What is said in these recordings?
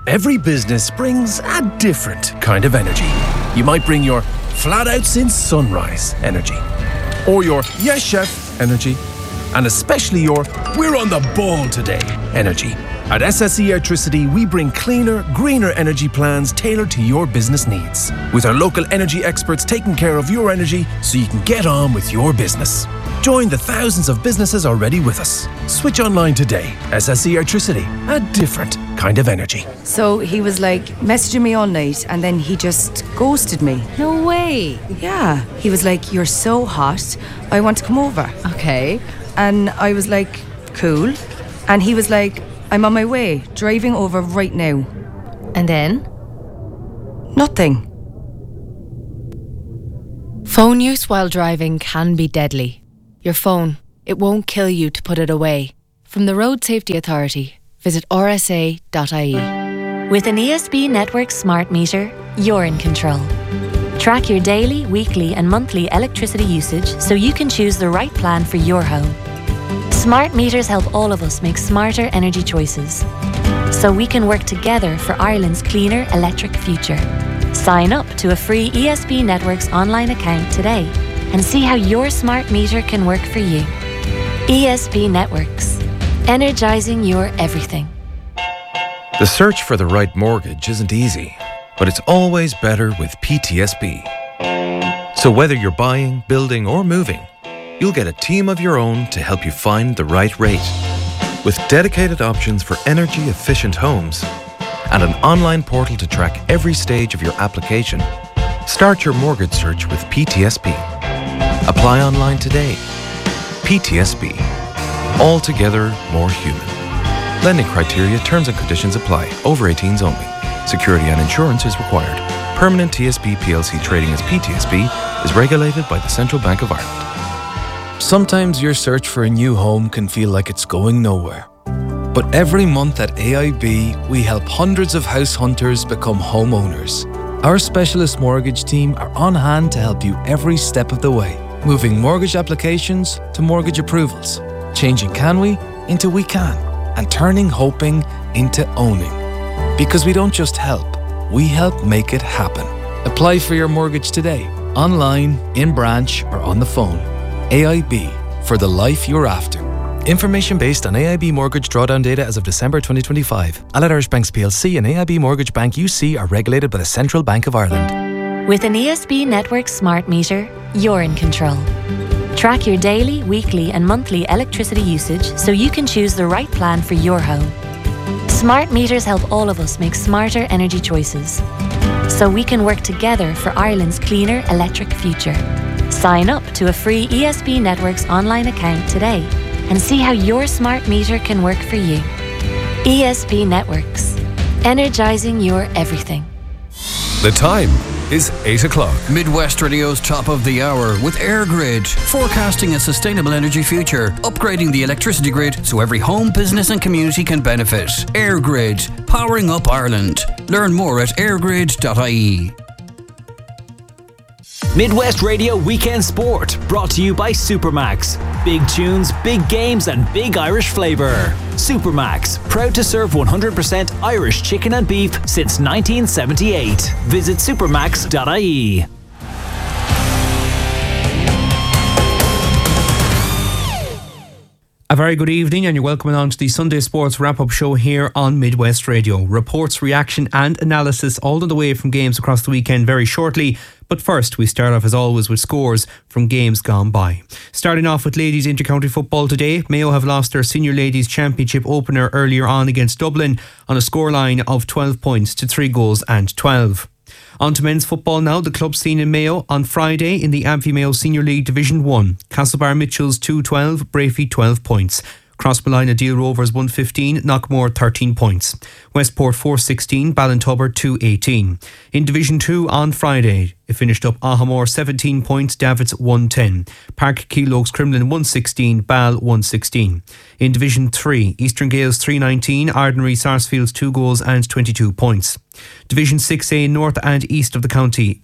Every business brings a different kind of energy. You might bring your flat out since sunrise energy, or your yes chef energy, and especially your we're on the ball today energy. At SSE Electricity, we bring cleaner, greener energy plans tailored to your business needs, with our local energy experts taking care of your energy so you can get on with your business. Join the thousands of businesses already with us. Switch online today. SSE Electricity, a different kind of energy. So he was like messaging me all night and then he just ghosted me. No way. Yeah, he was like, you're so hot, I want to come over. Okay. And I was like, cool. And he was like, I'm on my way, driving over right now. And then? Nothing. Phone use while driving can be deadly. Your phone, it won't kill you to put it away. From the Road Safety Authority, visit rsa.ie. With an ESB Network smart meter, you're in control. Track your daily, weekly and monthly electricity usage so you can choose the right plan for your home. Smart meters help all of us make smarter energy choices, so we can work together for Ireland's cleaner electric future. Sign up to a free ESB Networks online account today and see how your smart meter can work for you. ESB Networks, energising your everything. The search for the right mortgage isn't easy, but it's always better with PTSB. So whether you're buying, building or moving, you'll get a team of your own to help you find the right rate. With dedicated options for energy-efficient homes and an online portal to track every stage of your application, start your mortgage search with PTSB. Apply online today. PTSB. Altogether more human. Lending criteria, terms and conditions apply. Over 18s only. Security and insurance is required. Permanent TSB PLC trading as PTSB is regulated by the Central Bank of Ireland. Sometimes your search for a new home can feel like it's going nowhere. But every month at AIB, we help hundreds of house hunters become homeowners. Our specialist mortgage team are on hand to help you every step of the way, moving mortgage applications to mortgage approvals, changing can we into we can, and turning hoping into owning. Because we don't just help, we help make it happen. Apply for your mortgage today, online, in branch, or on the phone. AIB, for the life you're after. Information based on AIB mortgage drawdown data as of December 2025. Allied Irish Banks PLC and AIB Mortgage Bank UC are regulated by the Central Bank of Ireland. With an ESB Network smart meter, you're in control. Track your daily, weekly and monthly electricity usage so you can choose the right plan for your home. Smart meters help all of us make smarter energy choices, so we can work together for Ireland's cleaner electric future. Sign up to a free ESB Networks online account today and see how your smart meter can work for you. ESB Networks, energising your everything. The time is 8 o'clock. Midwest Radio's top of the hour with EirGrid, forecasting a sustainable energy future, upgrading the electricity grid so every home, business and community can benefit. EirGrid, powering up Ireland. Learn more at eirgrid.ie. Midwest Radio Weekend Sport, brought to you by Supermax. Big tunes, big games and big Irish flavour. Supermax, proud to serve 100% Irish chicken and beef since 1978. Visit supermax.ie. A very good evening and you're welcome on to the Sunday Sports Wrap-Up Show here on Midwest Radio. Reports, reaction and analysis all on the way from games across the weekend very shortly. But first, we start off as always with scores from games gone by. Starting off with ladies intercounty football today, Mayo have lost their Senior Ladies Championship opener earlier on against Dublin on a scoreline of 12 points to 3 goals and 12. On to men's football now. The club scene in Mayo on Friday in the Amphy Mayo Senior League Division 1. Castlebar Mitchells 2-12, Brafey 12 points. Crossmolina Deal Rovers 115, Knockmore 13 points. Westport 416, Ballintubber 218. In Division 2 on Friday, it finished up Ahamore 17 points, Davits 110. Park Keeloaks Crumlin 116, Ball 116. In Division 3, Eastern Gales 319, Ardnary Sarsfields 2 goals and 22 points. Division 6A north and east of the county,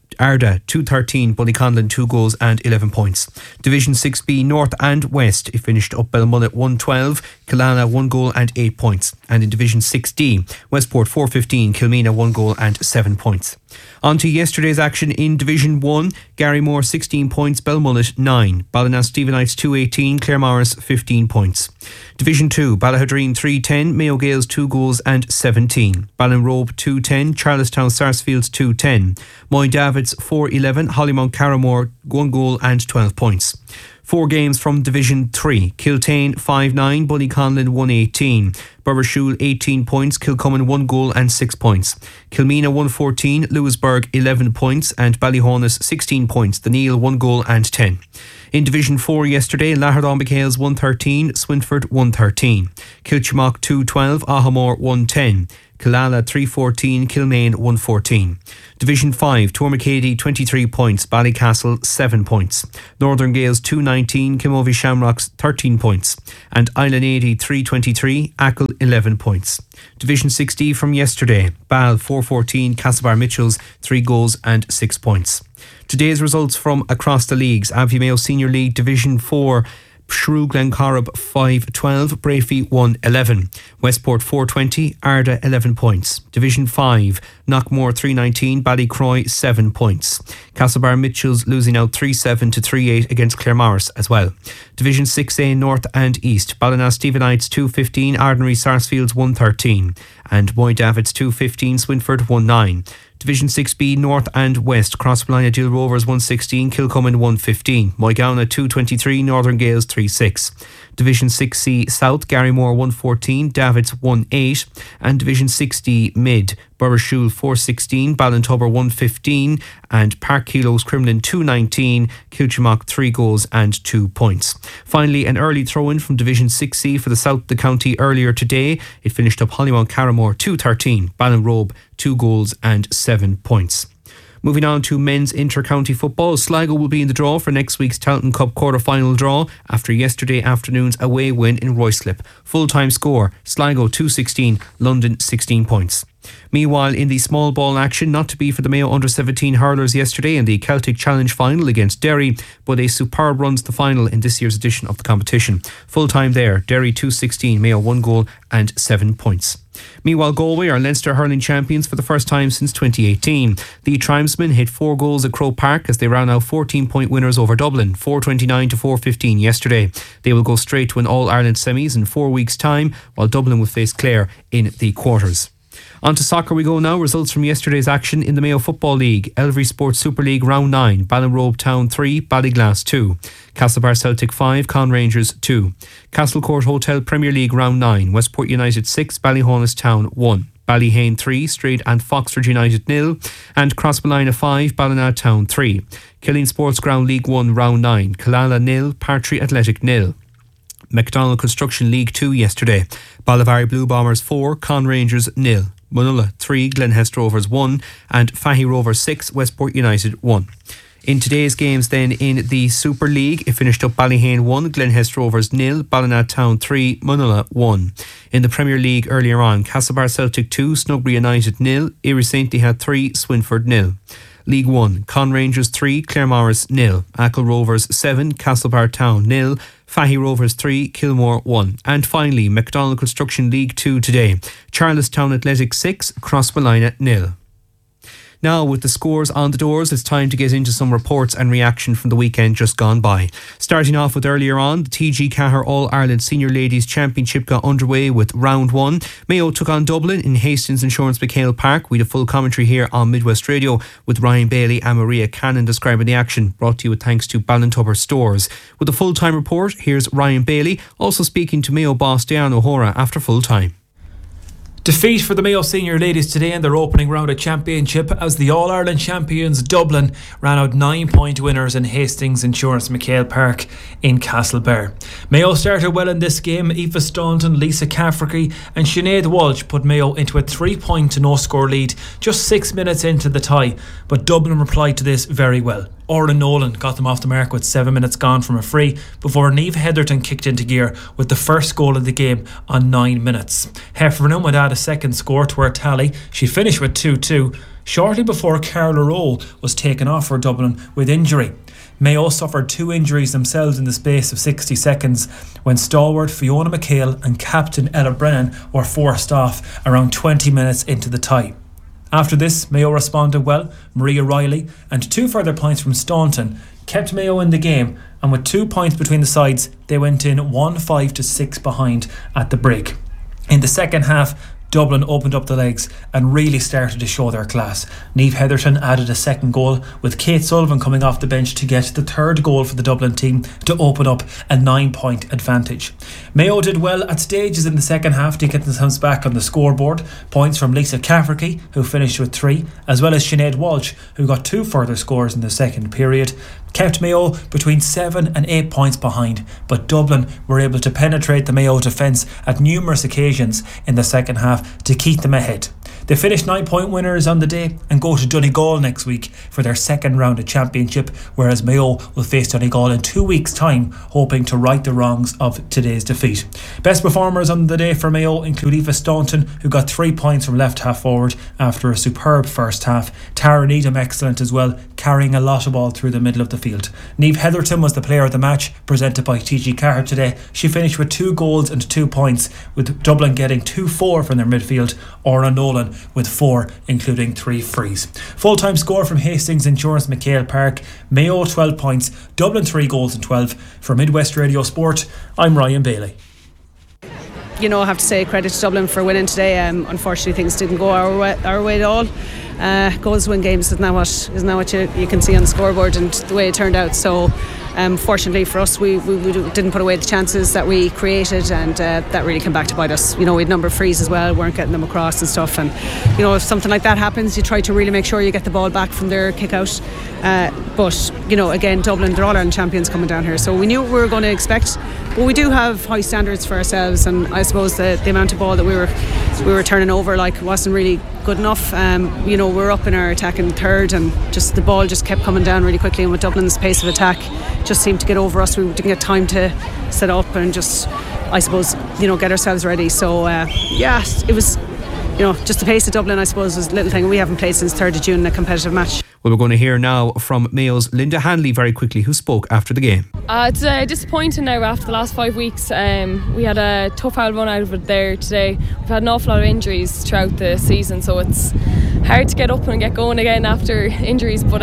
Arda 2-13, Ballyconlin 2 goals and 11 points. Division 6B North and West, it finished up Belmullet 1-12, Killala 1 goal and 8 points. And in Division 6D, Westport 4-15, Kilmena 1 goal and 7 points. On to yesterday's action in Division 1, Garrymore 16 points, Belmullet 9, Ballina-Stephenites 2-18, Claremorris 15 points. Division 2, Ballahadreen 3-10, Mayo Gales 2 goals and 17, Ballinrobe 2-10, Charlestown Sarsfields 2-10, Moy Davids 4-11, Hollymount Carramore 1 goal and 12 points. 4 games from Division 3, Kiltane 5-9, Ballyconlin 1-18, Burbershool 18 points, Kilcummin 1 goal and 6 points, Kilmena 1-14, Lewisburg 11 points and Ballyhonus 16 points, The Neil 1 goal and 10. In Division 4 yesterday, Lahardon McHale's 1-13, Swinford 1-13, Kilchmock 2-12, Ahamore 1-10, Killala 3-14, Kilmaine 1-14. Division 5, Tourmacady 23 points, Ballycastle 7 points, Northern Gales 2-19, Kilmovie Shamrocks 13 points, and Island 80 3-23, Ackle 11 points. Division 6D from yesterday, Bal 4-14, Castlebar Mitchells 3 goals and 6 points. Today's results from across the leagues: Abbey Mayo Senior League Division 4, Shrew Glencorrib 5-12, Brafey 1-11, Westport 4-20, Arda 11 points. Division 5, Knockmore 3-19, Ballycroy 7 points. Castlebar Mitchells losing out 3-7 to 3-8 against Claremorris as well. Division 6A North and East, Ballina-Stephenites 2-15, Ardnary Sarsfields 1-13, and Moy Davids 2-15, Swinford 1-9. Division 6B North and West, Crossballina Dill Rovers 1-16, Kilcummin 1-15, Moygownna 2-23, Northern Gales 3-6. Division 6C South, Garrymore 1-14, Davids 1-8, and Division 6D Mid, Burbershool 4-16, Ballintubber 1-15, and Park Kilos Cremlin 2-19, Kilchmock 3 goals and 2 points. Finally, an early throw-in from Division 6C for the South of the county earlier today. It finished up Hollymount Carramore 2-13, Ballinrobe 2 goals and 7 points. Moving on to men's inter-county football, Sligo will be in the draw for next week's Tailteann Cup quarter-final draw after yesterday afternoon's away win in Ruislip. Full-time score, Sligo 2-16, London 16 points. Meanwhile, in the small ball action, not to be for the Mayo under-17 hurlers yesterday in the Celtic Challenge final against Derry, but a superb run to the final in this year's edition of the competition. Full-time there, Derry 2-16, Mayo 1 goal and 7 points. Meanwhile, Galway are Leinster hurling champions for the first time since 2018. The Tribesmen hit 4 goals at Croke Park as they round out 14-point winners over Dublin, 429 to 415 yesterday. They will go straight to an All-Ireland semis in 4 weeks' time, while Dublin will face Clare in the quarters. On to soccer we go now. Results from yesterday's action in the Mayo Football League. Elvery Sports Super League Round 9, Ballinrobe Town 3, Ballyglass 2, Castlebar Celtic 5, Con Rangers 2, Castlecourt Hotel Premier League Round 9, Westport United 6, Ballyhonus Town 1, Ballyhane 3, Straight and Foxford United 0, and Crossballina 5, Ballina Town 3. Killeen Sports Ground League 1 Round 9, Killala 0, Partry Athletic 0. McDonald Construction League 2 yesterday, Ballivary Blue Bombers 4, Con Rangers 0, Munulla 3, Glenhest Rovers 1, and Fahy Rovers 6, Westport United 1. In today's games then in the Super League, it finished up Ballyhane 1, Glenhest Rovers 0, Ballina Town 3, Munulla 1. In the Premier League earlier on, Castlebar Celtic 2, Snugbury United 0, Erie St. Dihad 3, Swinford 0. League 1, Con Rangers 3, Claremorris 0, Ackle Rovers 7, Castlebar Town 0, Fahy Rovers 3, Kilmore 1. And finally, McDonald Construction League 2 today, Charlestown Athletic 6, Crossballina 0. Now, with the scores on the doors, it's time to get into some reports and reaction from the weekend just gone by. Starting off with earlier on, the TG Cahir All-Ireland Senior Ladies Championship got underway with round 1. Mayo took on Dublin in Hastings Insurance McHale Park. We had a full commentary here on Midwest Radio with Ryan Bailey and Maria Cannon describing the action, brought to you with thanks to Ballintubber Stores. With a full-time report, here's Ryan Bailey, also speaking to Mayo boss Diane O'Hora after full-time. Defeat for the Mayo Senior Ladies today in their opening round of championship as the All-Ireland champions Dublin ran out 9-point winners in Hastings Insurance McHale Park in Castlebar. Mayo started well in this game. Aoife Staunton, Lisa Cafferty and Sinead Walsh put Mayo into a 3-point to no score lead just 6 minutes into the tie, but Dublin replied to this very well. Oran Nolan got them off the mark with 7 minutes gone from a free before Niamh Heatherton kicked into gear with the first goal of the game on 9 minutes. Heffernan would add a second score to her tally. She finished with 2-2 shortly before Carla Rowe was taken off for Dublin with injury. Mayo suffered 2 injuries themselves in the space of 60 seconds when stalwart Fiona McHale and captain Ella Brennan were forced off around 20 minutes into the tie. After this, Mayo responded well. Maria Riley and 2 further points from Staunton kept Mayo in the game, and with 2 points between the sides, they went in 1-5-6 behind at the break. In the second half, Dublin opened up the legs and really started to show their class. Niamh Heatherton added a second goal, with Kate Sullivan coming off the bench to get the third goal for the Dublin team to open up a 9-point advantage. Mayo did well at stages in the second half to get themselves back on the scoreboard. Points from Lisa Cafferty, who finished with 3, as well as Sinead Walsh, who got 2 further scores in the second period, kept Mayo between 7 and 8 points behind, but Dublin were able to penetrate the Mayo defence at numerous occasions in the second half to keep them ahead. They finished 9-point winners on the day and go to Donegal next week for their second round of championship, whereas Mayo will face Donegal in 2 weeks' time, hoping to right the wrongs of today's defeat. Best performers on the day for Mayo include Eva Staunton, who got 3 points from left half forward after a superb first half. Tara Needham excellent as well, carrying a lot of ball through the middle of the field. Niamh Heatherton was the player of the match, presented by TG Carr today. She finished with 2 goals and 2 points, with Dublin getting 2-4 from their midfield. Oran Nolan with 4, including 3 frees. Full-time score from Hastings Insurance McHale Park: Mayo 12 points, Dublin 3 goals and 12. For Midwest Radio Sport, I'm Ryan Bailey. I have to say credit to Dublin for winning today. Unfortunately, things didn't go our way at all. Goals win games, isn't that what you can see on the scoreboard, and the way it turned out. So fortunately for us, we didn't put away the chances that we created, and that really came back to bite us. We had a number of frees as well, weren't getting them across and stuff, and if something like that happens, you try to really make sure you get the ball back from their kick out. But again, Dublin, they're All-Ireland champions coming down here, so we knew what we were going to expect. But we do have high standards for ourselves, and I suppose the amount of ball that we were turning over wasn't really good enough. We're up in our attacking third, and just the ball just kept coming down really quickly, and with Dublin's pace of attack just seemed to get over us. We didn't get time to set up and just, I suppose, get ourselves ready. So it was, just the pace of Dublin, I suppose, was a little thing. We haven't played since 3rd of June in a competitive match. Well, we're going to hear now from Mayo's Linda Hanley very quickly, who spoke after the game. It's disappointing now after the last 5 weeks. We had a tough old run out of it there today. We've had an awful lot of injuries throughout the season, so it's hard to get up and get going again after injuries, but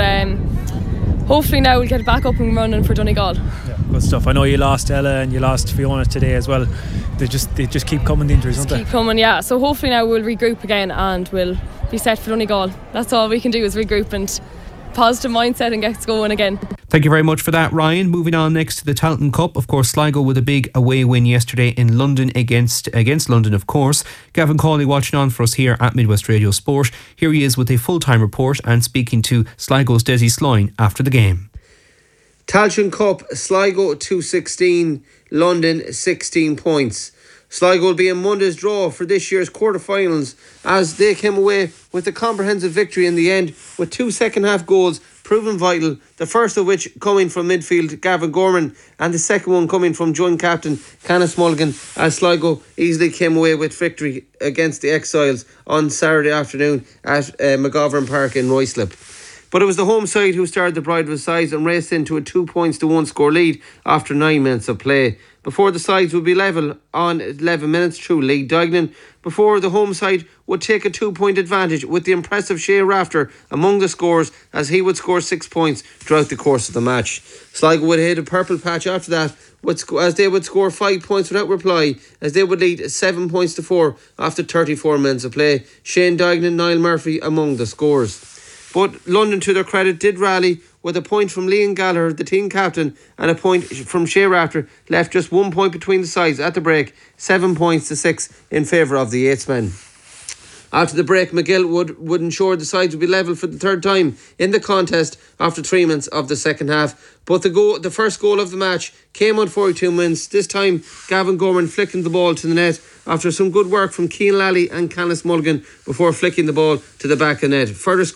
hopefully now we'll get back up and running for Donegal. Yeah, good stuff. I know you lost Ella and you lost Fiona today as well. They just keep coming, the injuries, don't they? Keep coming, yeah. So hopefully now we'll regroup again and we'll be set for Donegal. That's all we can do, is regroup and positive mindset and get going again. Thank you very much for that, Ryan. Moving on next to the Tailteann Cup. Of course, Sligo with a big away win yesterday in London against London, of course. Gavin Cawley watching on for us here at Midwest Radio Sport. Here he is with a full-time report and speaking to Sligo's Desi Sloyne after the game. Tailteann Cup, Sligo 2-16, London 16 points. Sligo will be in Monday's draw for this year's quarter-finals, as they came away with a comprehensive victory in the end, with 2 second-half goals proven vital, the first of which coming from midfield Gavin Gorman, and the second one coming from joint captain Canis Mulligan, as Sligo easily came away with victory against the Exiles on Saturday afternoon at McGovern Park in Ruislip. But it was the home side who started the bride of his sides and raced into a 2-1 score lead after 9 minutes of play. Before the sides would be level on 11 minutes through Lee Duignan, before the home side would take a 2-point advantage with the impressive Shea Rafter among the scorers, as he would score 6 points throughout the course of the match. Sligo would hit a purple patch after that, as they would score 5 points without reply, as they would lead 7 points to 4 after 34 minutes of play. Shane Duignan, Niall Murphy among the scorers. But London, to their credit, did rally with a point from Liam Gallagher, the team captain, and a point from Shea Rafter, left just 1 point between the sides at the break, 7 points to 6 in favour of the Eights men. After the break, McGill would ensure the sides would be level for the third time in the contest after 3 minutes of the second half. But the first goal of the match came on 42 minutes. This time, Gavin Gorman flicking the ball to the net after some good work from Cian Lally and Canis Mulligan before flicking the ball to the back of the net. Further scores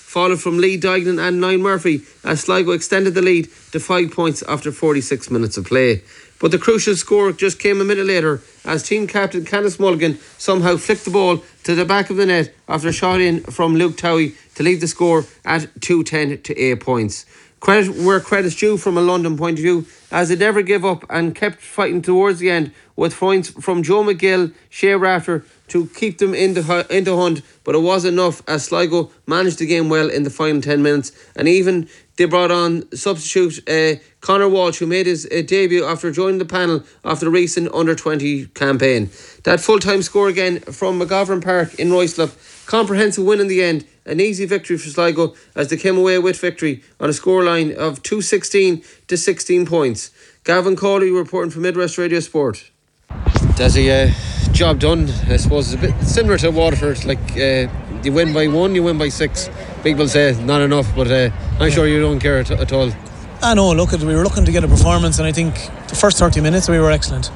followed from Lee Dignan and Niall Murphy, as Sligo extended the lead to 5 points after 46 minutes of play. But the crucial score just came a minute later, as team captain Candice Mulligan somehow flicked the ball to the back of the net after a shot in from Luke Towie to leave the score at 2-10 to 8 points. Credit where credit's due from a London point of view, as they never gave up and kept fighting towards the end, with points from Joe McGill, Shea Rafter to keep them in the hunt, but it was enough as Sligo managed the game well in the final 10 minutes, and even they brought on substitute Conor Walsh, who made his debut after joining the panel after the recent under-20 campaign. That full-time score again from McGovern Park in Royslip. Comprehensive win in the end, an easy victory for Sligo as they came away with victory on a scoreline of 2-16 to 16 points. Gavin Cawley reporting from Midwest Radio Sport. That's a job done. I suppose it's a bit similar to Waterford, like you win by 1, you win by 6. People say not enough, but I'm sure you don't care at all. I know, we were looking to get a performance, and I think the first 30 minutes we were excellent,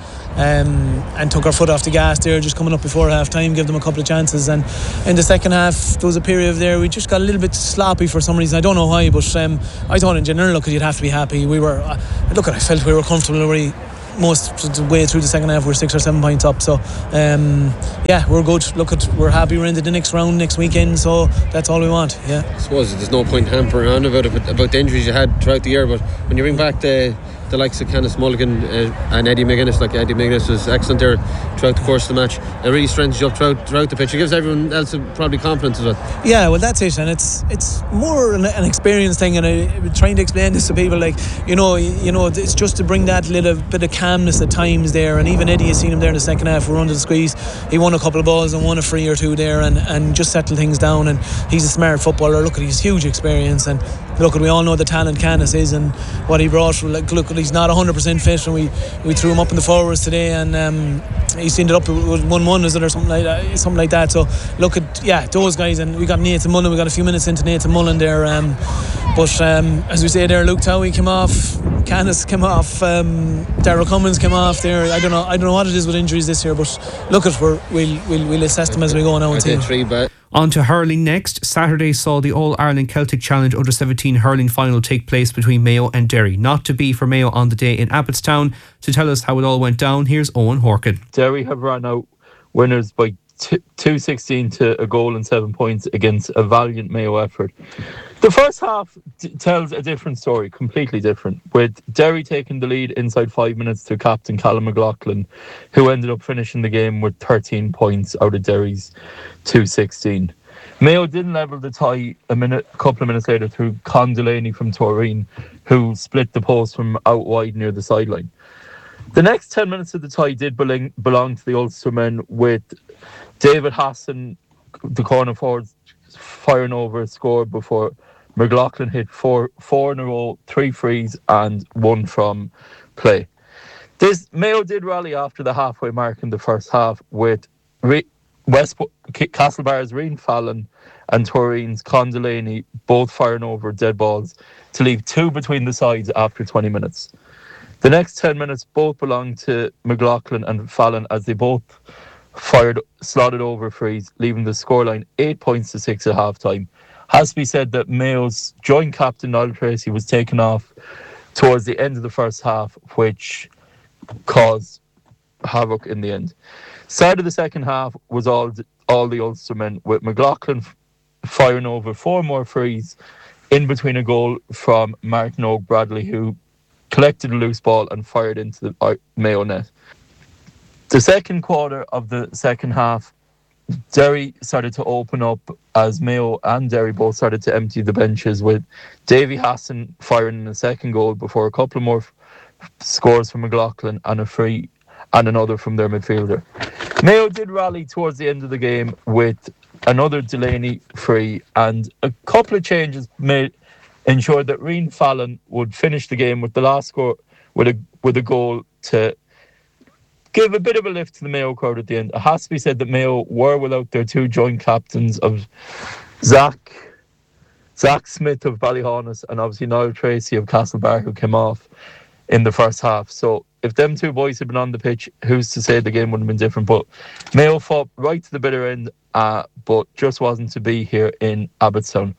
and took our foot off the gas there just coming up before half time, give them a couple of chances, and in the second half there was a period there we just got a little bit sloppy for some reason. I don't know why, but I thought in general, you'd have to be happy. I felt we were comfortable already. Most of the way through the second half, we're 6 or 7 points up, so we're good. We're happy we're into the next round next weekend, so that's all we want. I suppose there's no point hampering on about the injuries you had throughout the year, but when you bring back the likes of Candice Mulligan and Eddie McGuinness, Eddie McGuinness was excellent there throughout the course of the match. It really strengthens you up throughout the pitch. It gives everyone else probably confidence as well. Yeah, well, that's it, and it's more an experience thing, and I'm trying to explain this to people, it's just to bring that little bit of calmness at times there. And even Eddie, has seen him there in the second half, we're under the squeeze, he won a couple of balls and won a free or two there, and just settled things down. And he's a smart footballer. He's huge experience, and we all know the talent Candice is and what he brought. He's not 100% fit, and we threw him up in the forwards today, and he's ended up with 1-1, is it, or something like that. So those guys, and we got Nathan Mullen. We got a few minutes into Nathan Mullen there, but as we say there, Luke Towie came off, Candice came off, Darryl Cummins came off there. I don't know what it is with injuries this year, but we'll assess them as we go now and see. On to hurling next. Saturday saw the All-Ireland Celtic Challenge Under-17 hurling final take place between Mayo and Derry. Not to be for Mayo on the day in Abbottstown. To tell us how it all went down, here's Owen Horkin. Derry have run out winners by 2-16 to a goal and 7 points against a valiant Mayo effort. The first half tells a different story, completely different, with Derry taking the lead inside 5 minutes to captain Callum McLaughlin, who ended up finishing the game with 13 points out of Derry's 2-16. Mayo didn't level the tie a couple of minutes later through Con Delaney from Toreen, who split the post from out wide near the sideline. The next 10 minutes of the tie did belong to the Ulstermen, with David Hassan, the corner forward, firing over a score before McLaughlin hit four in a row, 3 frees and 1 from play. Mayo did rally after the halfway mark in the first half, with Castlebar's Rian Fallon and Toreen's Con Delaney both firing over dead balls to leave 2 between the sides after 20 minutes. The next 10 minutes both belonged to McLaughlin and Fallon, as they both slotted over frees, leaving the scoreline 8 points to 6 at half time. Has to be said that Mayo's joint captain Niall Tracy was taken off towards the end of the first half, which caused havoc in the end. Start of the second half was all the Ulstermen, with McLaughlin firing over 4 more frees in between a goal from Martin Oak Bradley, who collected a loose ball and fired into the Mayo net. The second quarter of the second half, Derry started to open up as Mayo and Derry both started to empty the benches, with Davy Hassan firing in the second goal before a couple of more scores from McLaughlin and a free and another from their midfielder. Mayo did rally towards the end of the game with another Delaney free, and a couple of changes ensured that Rian Fallon would finish the game with the last score with a goal to give a bit of a lift to the Mayo crowd at the end. It has to be said that Mayo were without their 2 joint captains of Zach Smith of Ballyhonus and obviously Niall Tracy of Castlebar, who came off in the first half. So if them 2 boys had been on the pitch, who's to say the game would have been different? But Mayo fought right to the bitter end, but just wasn't to be here in Abbottstown.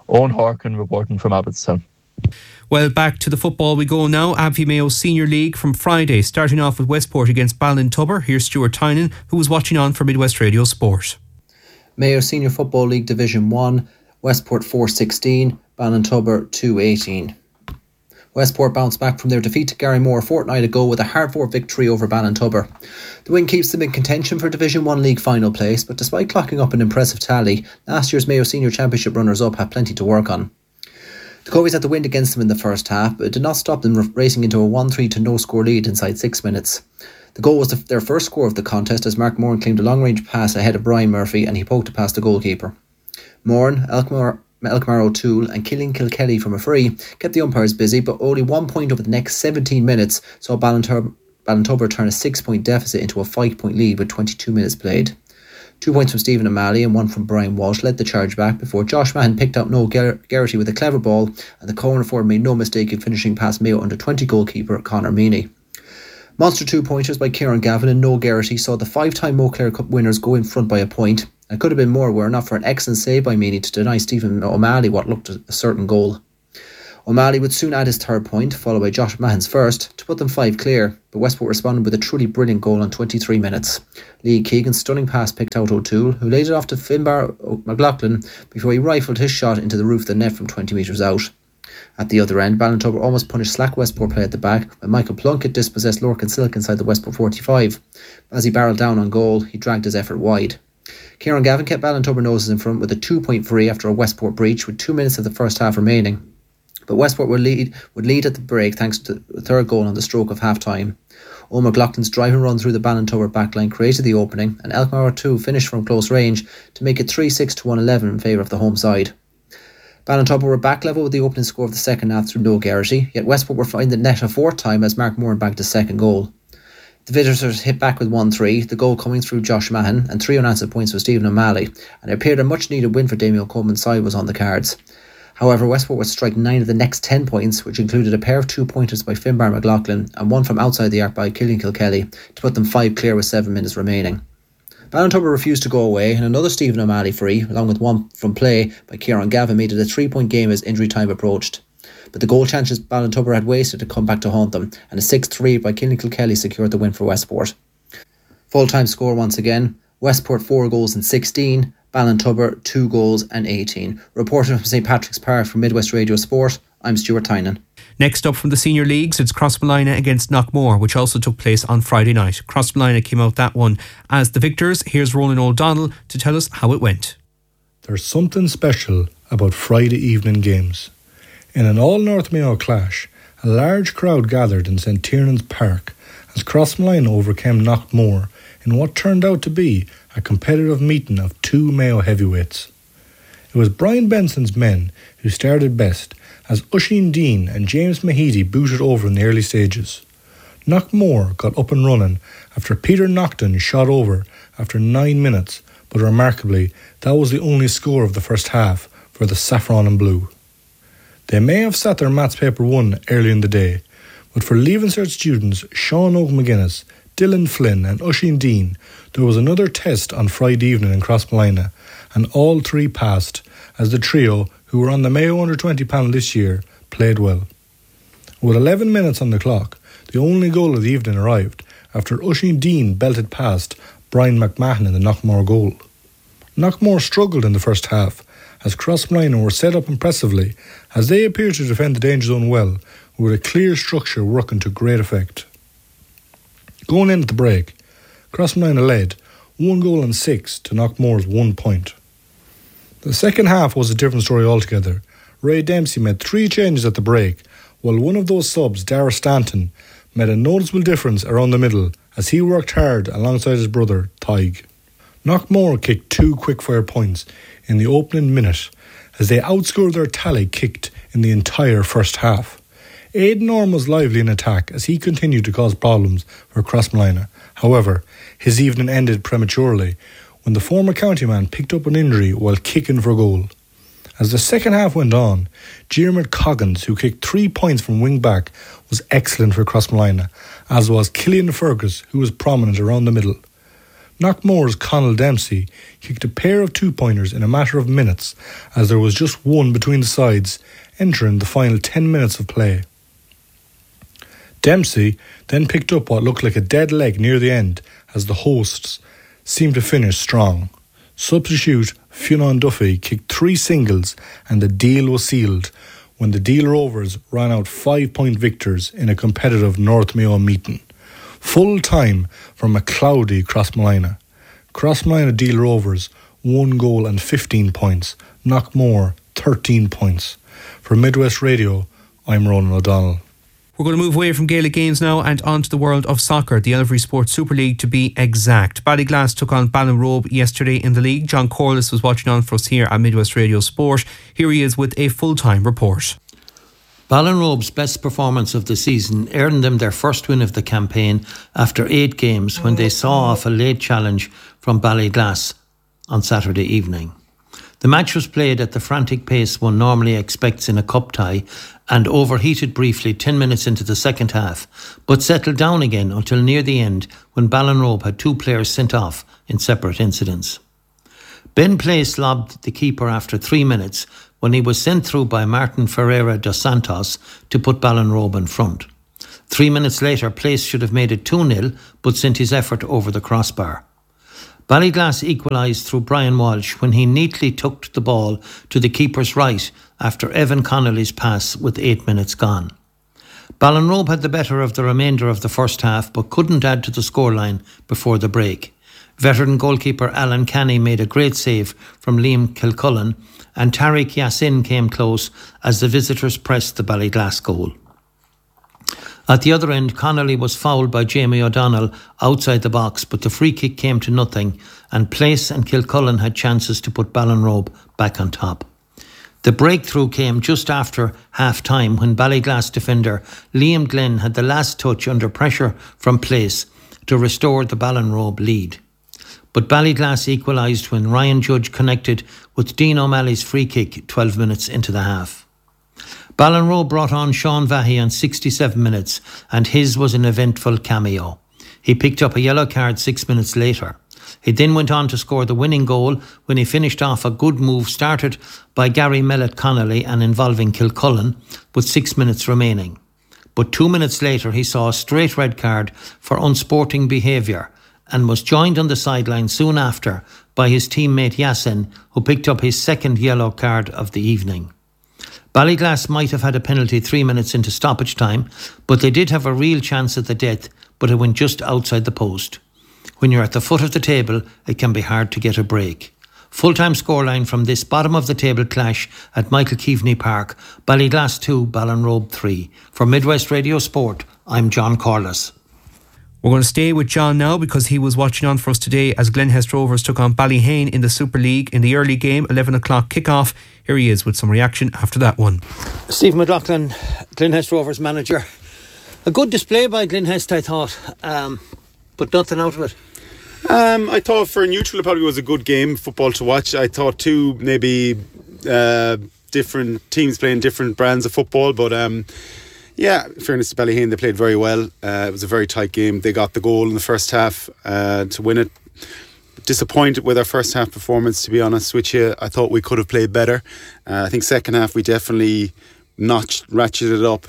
Owen Harkin reporting from Abbottstown. Well, back to the football we go now. Abbey Mayo Senior League from Friday, starting off with Westport against Ballintubber. Here's Stuart Tynan, who was watching on for Midwest Radio Sport. Mayo Senior Football League Division 1, Westport 4-16, Ballintubber 2-18. Westport bounced back from their defeat to Garrymore a fortnight ago with a hard-fought victory over Ballintubber. The win keeps them in contention for Division 1 League final place, but despite clocking up an impressive tally, last year's Mayo Senior Championship runners-up have plenty to work on. The Covies had the wind against them in the first half, but it did not stop them racing into a 1-3 to no-score lead inside 6 minutes. The goal was their first score of the contest as Mark Moran claimed a long-range pass ahead of Brian Murphy and he poked it past the goalkeeper. Moran, Elkmar O'Toole and Killian Kilkelly from a free kept the umpires busy, but only 1 point over the next 17 minutes saw Ballintubber turn a 6-point deficit into a 5-point lead with 22 minutes played. 2 points from Stephen O'Malley and 1 from Brian Walsh led the charge back before Josh Mahon picked out Noel Geraghty with a clever ball, and the corner forward made no mistake in finishing past Mayo under 20 goalkeeper Conor Meany. Monster 2-pointers by Kieran Gavin and Noel Geraghty saw the 5-time Mo Clare Cup winners go in front by a point. It could have been more were it not for an excellent save by Meany to deny Stephen O'Malley what looked a certain goal. O'Malley would soon add his 3rd point, followed by Josh Mahon's first, to put them 5 clear, but Westport responded with a truly brilliant goal on 23 minutes. Lee Keegan's stunning pass picked out O'Toole, who laid it off to Finbar McLaughlin before he rifled his shot into the roof of the net from 20 metres out. At the other end, Ballintubber almost punished slack Westport play at the back when Michael Plunkett dispossessed Lorcan Silk inside the Westport 45. As he barrelled down on goal, he dragged his effort wide. Kieran Gavin kept Ballintubber noses in front with a 2-point free after a Westport breach with 2 minutes of the first half remaining. But Westport would lead at the break thanks to the 3rd goal on the stroke of half-time. Owen McLaughlin's driving run through the Ballintubber backline created the opening, and Elkmar O'Toole finished from close range to make it 3-6 to 1-11 in favour of the home side. Ballintubber were back level with the opening score of the second half through Noel Geraghty, yet Westport were finding the net a 4th time as Mark Moran bagged his 2nd goal. The visitors hit back with 1-3, the goal coming through Josh Mahon, and 3 unanswered points for Stephen O'Malley, and it appeared a much needed win for Damien Coleman's side was on the cards. However, Westport would strike 9 of the next 10 points, which included a pair of 2-pointers by Finbar McLaughlin and 1 from outside the arc by Killian Kilkelly to put them 5 clear with 7 minutes remaining. Ballintubber refused to go away, and another Stephen O'Malley free, along with 1 from play by Kieran Gavin, made it a 3-point game as injury time approached. But the goal chances Ballintubber had wasted had come back to haunt them, and a 6-3 by Killian Kilkelly secured the win for Westport. Full-time score once again, Westport 4 goals and 16, Ballintubber 2 goals and 18. Reporting from St Patrick's Park for Midwest Radio Sport, I'm Stuart Tynan. Next up from the senior leagues, it's Crossmolina against Knockmore, which also took place on Friday night. Crossmolina came out that one as the victors. Here's Ronan O'Donnell to tell us how it went. There's something special about Friday evening games. In an all-North Mayo clash, a large crowd gathered in St Tiernan's Park as Crossmolina overcame Knockmore in what turned out to be a competitive meeting of 2 Mayo heavyweights. It was Brian Benson's men who started best as Oisin Dean and James Mahidi booted over in the early stages. Knockmore got up and running after Peter Nocton shot over after 9 minutes, but remarkably that was the only score of the first half for the Saffron and Blue. They may have sat their maths paper 1 early in the day, but for Leaving Cert students Sean Oak McGuinness, Dylan Flynn and Oisin Dean, there was another test on Friday evening in Crossmolina, and all 3 passed as the trio, who were on the Mayo Under-20 panel this year, played well. With 11 minutes on the clock, the only goal of the evening arrived after Oisin Dean belted past Brian McMahon in the Knockmore goal. Knockmore struggled in the first half as Crossmolina were set up impressively as they appeared to defend the danger zone well, with a clear structure working to great effect. Going in at the break, Crossmolina led 1 goal and 6 to Knockmore's 1 point. The second half was a different story altogether. Ray Dempsey made 3 changes at the break, while one of those subs, Dara Stanton, made a noticeable difference around the middle as he worked hard alongside his brother, Tig. Knockmore kicked 2 quick-fire points in the opening minute as they outscored their tally kicked in the entire first half. Aidan Orme was lively in attack as he continued to cause problems for Crossmolina. However, his evening ended prematurely when the former county man picked up an injury while kicking for goal. As the second half went on, Diarmuid Coggins, who kicked 3 points from wing-back, was excellent for Crossmolina, as was Killian Fergus, who was prominent around the middle. Knockmore's Conal Dempsey kicked a pair of 2-pointers in a matter of minutes, as there was just one between the sides, entering the final 10 minutes of play. Dempsey then picked up what looked like a dead leg near the end, as the hosts seemed to finish strong. Substitute Fionn Duffy kicked 3 singles and the deal was sealed when the Deal Rovers ran out 5-point victors in a competitive North Mayo meeting. Full time from a cloudy Crossmolina. Crossmolina Deal Rovers 1 goal and 15 points. Knockmore 13 points. For Midwest Radio, I'm Ronan O'Donnell. We're going to move away from Gaelic games now and on to the world of soccer, the Elvery Sports Super League to be exact. Ballyglass took on Ballinrobe yesterday in the league. John Corliss was watching on for us here at Midwest Radio Sport. Here he is with a full-time report. Ballinrobe's best performance of the season earned them their first win of the campaign after 8 games when they saw off a late challenge from Ballyglass on Saturday evening. The match was played at the frantic pace one normally expects in a cup tie and overheated briefly 10 minutes into the second half, but settled down again until near the end when Ballinrobe had 2 players sent off in separate incidents. Ben Place lobbed the keeper after 3 minutes when he was sent through by Martin Ferreira dos Santos to put Ballinrobe in front. 3 minutes later, Place should have made it 2-0 but sent his effort over the crossbar. Ballyglass equalised through Brian Walsh when he neatly tucked the ball to the keeper's right after Evan Connolly's pass with 8 minutes gone. Ballinrobe had the better of the remainder of the first half but couldn't add to the scoreline before the break. Veteran goalkeeper Alan Canny made a great save from Liam Kilcullen and Tariq Yassin came close as the visitors pressed the Ballyglass goal. At the other end, Connolly was fouled by Jamie O'Donnell outside the box, but the free kick came to nothing and Place and Kilcullen had chances to put Ballinrobe back on top. The breakthrough came just after half-time when Ballyglass defender Liam Glenn had the last touch under pressure from Place to restore the Ballinrobe lead. But Ballyglass equalised when Ryan Judge connected with Dean O'Malley's free kick 12 minutes into the half. Ballinrobe brought on Sean Vahey on 67 minutes and his was an eventful cameo. He picked up a yellow card 6 minutes later. He then went on to score the winning goal when he finished off a good move started by Gary Mellett Connolly and involving Kilcullen with 6 minutes remaining. But 2 minutes later he saw a straight red card for unsporting behaviour and was joined on the sideline soon after by his teammate Yassin, who picked up his second yellow card of the evening. Ballyglass might have had a penalty 3 minutes into stoppage time, but they did have a real chance at the death, but it went just outside the post. When you're at the foot of the table, it can be hard to get a break. Full-time scoreline from this bottom-of-the-table clash at Michael Keaveney Park, Ballyglass 2, Ballinrobe 3. For Midwest Radio Sport, I'm John Corliss. We're going to stay with John now because he was watching on for us today as Glenhest Rovers took on Ballyhane in the Super League in the early game, 11 o'clock kick-off. Here he is with some reaction after that one. Stephen McLaughlin, Glenhest Rovers manager. A good display by Glenhest, I thought, but nothing out of it. I thought for a neutral it probably was a good game, football to watch. I thought too, maybe different teams playing different brands of football, but yeah, in fairness to Ballyhane, they played very well. It was a very tight game. They got the goal in the first half to win it. Disappointed with our first half performance, to be honest with you. I thought we could have played better. I think second half we definitely ratcheted it up,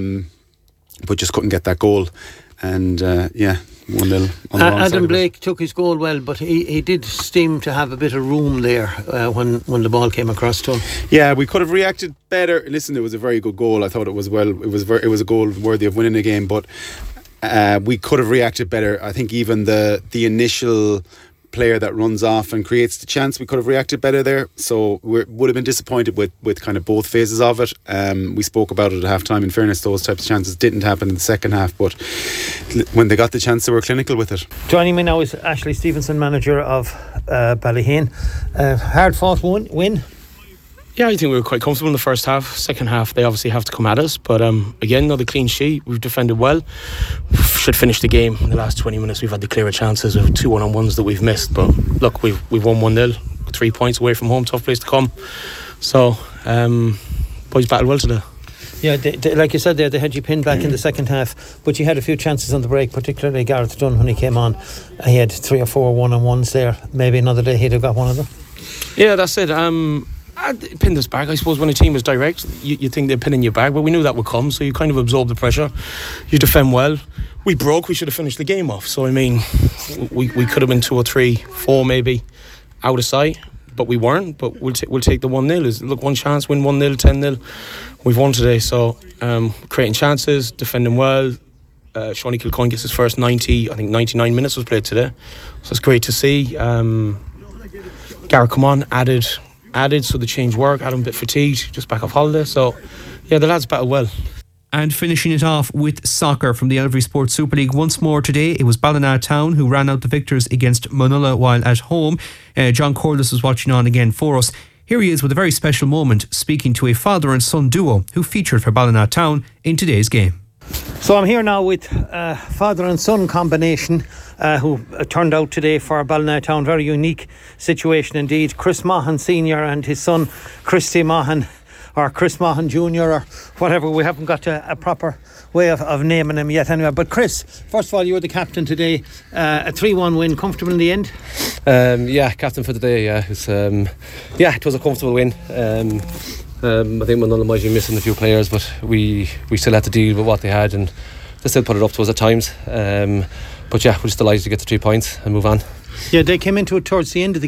but just couldn't get that goal. And 1-0 on the wrong Adam side Blake took his goal well, but he did seem to have a bit of room there when the ball came across to him. Yeah, we could have reacted better. Listen, it was a very good goal. I thought it was it was a goal worthy of winning the game, but we could have reacted better. I think even the initial player that runs off and creates the chance, we could have reacted better there. So we would have been disappointed with kind of both phases of it. We spoke about it at half time. In fairness, those types of chances didn't happen in the second half, but when they got the chance they were clinical with it. Joining me now is Ashley Stevenson, manager of Ballyhane. Hard fought win. Yeah, I think we were quite comfortable in the first half. Second half, they obviously have to come at us. But again, another clean sheet. We've defended well. We should finish the game in the last 20 minutes. We've had the clearer chances of 2 one-on-ones that we've missed. But look, we've won 1-0. 3 points away from home. Tough place to come. So, boys battled well today. Yeah, like you said there, they had you pinned back in the second half, but you had a few chances on the break, particularly Gareth Dunn when he came on. He had 3 or 4 one-on-ones there. Maybe another day he'd have got one of them. Yeah, that's it. Pinned us back. I suppose when a team is direct, you think they're pinning you back, but we knew that would come, so you kind of absorb the pressure. You defend well. We should have finished the game off. So I mean, we could have been 2 or 3, 4 maybe out of sight, but we weren't. But we'll take the 1-0. Look, one chance, win 1-0, 10-0. We've won today, so creating chances, defending well. Seanie Kilcoyne gets his first 99 minutes was played today, so it's great to see. Gareth come on, added, so the change worked. Adam a bit fatigued, just back off holiday. So yeah, the lads battled well. And finishing it off with soccer from the Elvery Sports Super League once more today, it was Ballina Town who ran out the victors against Munulla while at home. John Corliss was watching on again for us. Here he is with a very special moment, speaking to a father and son duo who featured for Ballina Town in today's game. So I'm here now with father and son combination who turned out today for Ballina Town. Very unique situation indeed. Chris Maughan Sr. and his son Christy Maughan, or Chris Maughan Jr. or whatever. We haven't got a proper way of naming him yet anyway. But Chris, first of all, you were the captain today. A 3-1 win, comfortable in the end? Yeah, captain for the day. Yeah, it was a comfortable win. I think Munulla might be missing a few players, but we still had to deal with what they had, and they still put it up to us at times. But yeah, we're just delighted to get the 3 points and move on. Yeah, they came into it towards the end of the